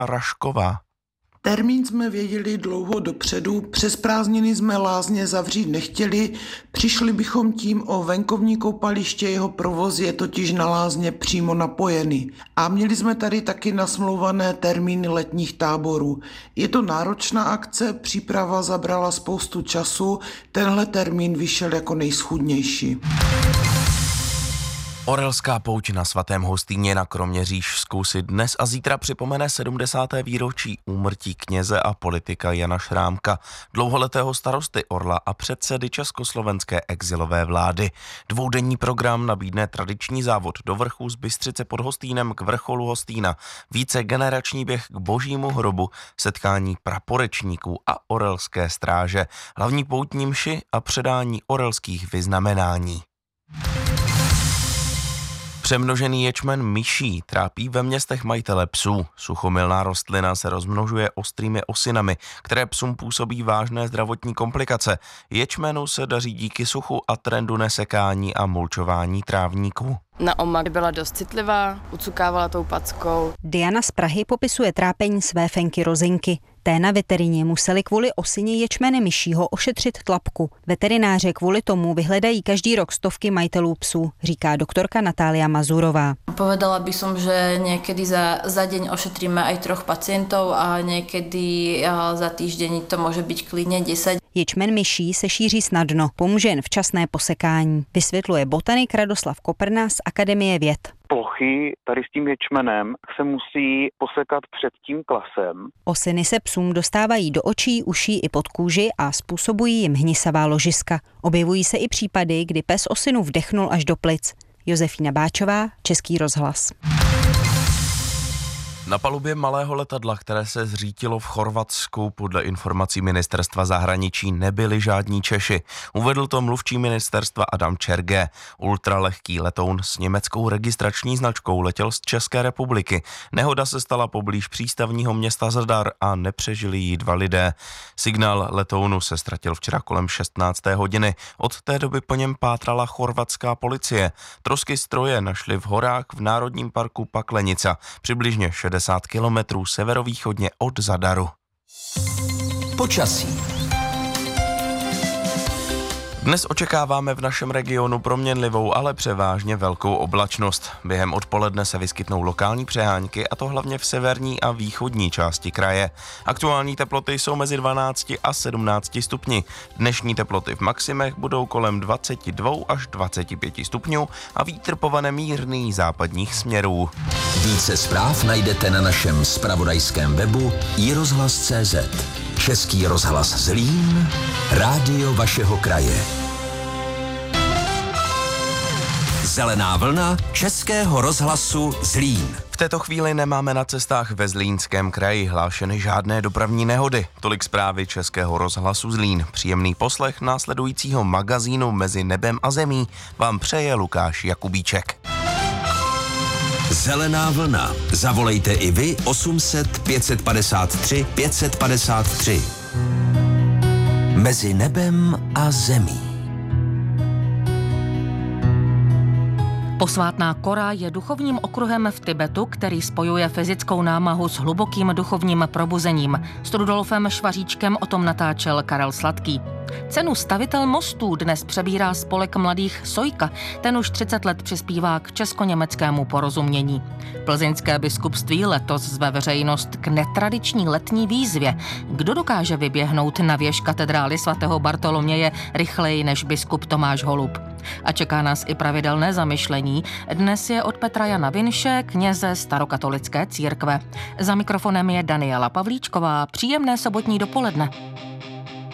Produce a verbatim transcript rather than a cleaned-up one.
Rašková. Termín jsme věděli dlouho dopředu, přes prázdniny jsme lázně zavřít nechtěli, přišli bychom tím o venkovní koupaliště, jeho provoz je totiž na lázně přímo napojený. A měli jsme tady taky nasmlouvané termíny letních táborů. Je to náročná akce, příprava zabrala spoustu času, tenhle termín vyšel jako nejschůdnější. Orelská pouť na svatém Hostýně na Kroměřížsku si dnes a zítra připomene sedmdesáté výročí úmrtí kněze a politika Jana Šrámka, dlouholetého starosty Orla a předsedy československé exilové vlády. Dvoudenní program nabídne tradiční závod do vrchu z Bystřice pod Hostýnem k vrcholu Hostýna, více generační běh k Božímu hrobu, setkání praporečníků a orelské stráže, hlavní poutní mši a předání orelských vyznamenání. Přemnožený ječmen myší trápí ve městech majitele psů. Suchomilná rostlina se rozmnožuje ostrými osinami, které psům působí vážné zdravotní komplikace. Ječmenu se daří díky suchu a trendu nesekání a mulčování trávníků. Naopak byla dost citlivá, ucukávala tou packou. Diana z Prahy popisuje trápení své Fenky Rozinky. Té na veterině museli kvůli osině ječmene myšího ošetřit tlapku. Veterináře kvůli tomu vyhledají každý rok stovky majitelů psů, říká doktorka Natália Mazurová. Povedala by som, že niekedy za, za deň ošetríme aj troch pacientov a niekedy za týždeň to môže byť klidne desať. Ječmen myší se šíří snadno, pomůže jen včasné posekání, vysvětluje botanik Radoslav Koprna z Akademie věd. Plochy tady s tím ječmenem se musí posekat před tím klasem. Osiny se psům dostávají do očí, uší i pod kůži a způsobují jim hnisavá ložiska. Objevují se i případy, kdy pes osinu vdechnul až do plic. Josefína Báčová, Český rozhlas. Na palubě malého letadla, které se zřítilo v Chorvatsku, podle informací ministerstva zahraničí nebyli žádní Češi. Uvedl to mluvčí ministerstva Adam Čerge. Ultralehký letoun s německou registrační značkou letěl z České republiky. Nehoda se stala poblíž přístavního města Zadar a nepřežili jí dva lidé. Signál letounu se ztratil včera kolem šestnácté hodiny. Od té doby po něm pátrala chorvatská policie. Trosky stroje našli v horách v Národním parku Paklenica, přibližně šedesát kilometrů severovýchodně od Zadaru. Počasí. Dnes očekáváme v našem regionu proměnlivou, ale převážně velkou oblačnost. Během odpoledne se vyskytnou lokální přehánky, a to hlavně v severní a východní části kraje. Aktuální teploty jsou mezi dvanácti a sedmnácti stupni. Dnešní teploty v maximech budou kolem dvacet dva až dvacet pět stupňů a vítr povane mírný západních směrů. Více zpráv najdete na našem zpravodajském webu i rozhlas tečka cé zet. Český rozhlas Zlín, rádio vašeho kraje. Zelená vlna Českého rozhlasu Zlín. V této chvíli nemáme na cestách ve Zlínském kraji hlášeny žádné dopravní nehody. Tolik zprávy Českého rozhlasu Zlín. Příjemný poslech následujícího magazínu Mezi nebem a zemí vám přeje Lukáš Jakubíček. Zelená vlna. Zavolejte i vy osm set pět padesát tři pět padesát tři. Mezi nebem a zemí. Posvátná kora je duchovním okruhem v Tibetu, který spojuje fyzickou námahu s hlubokým duchovním probuzením. S Rudolfem Švaříčkem o tom natáčel Karel Sladký. Cenu Stavitel mostů dnes přebírá spolek mladých Sojka. Ten už třicet let přispívá k česko-německému porozumění. Plzeňské biskupství letos zve veřejnost k netradiční letní výzvě. Kdo dokáže vyběhnout na věž katedrály svatého Bartoloměje rychleji než biskup Tomáš Holub? A čeká nás i pravidelné zamyšlení. Dnes je od Petra Jana Vinše, kněze starokatolické církve. Za mikrofonem je Daniela Pavlíčková. Příjemné sobotní dopoledne.